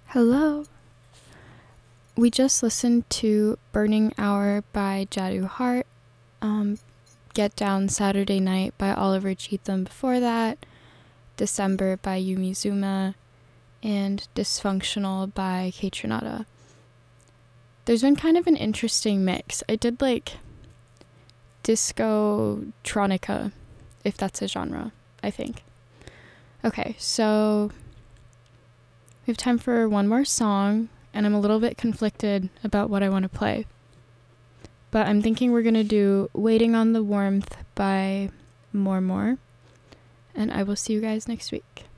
Hello. We just listened to Burning Hour by Jadu Hart, Get Down Saturday Night by Oliver Cheatham before that, December by Yumi Zuma, and Dysfunctional by Kaytranada. There's been kind of an interesting mix. I did disco-tronica, if that's a genre, I think. Okay, so we have time for one more song, and I'm a little bit conflicted about what I want to play. But I'm thinking we're going to do Waiting on the Warmth by More More, and I will see you guys next week.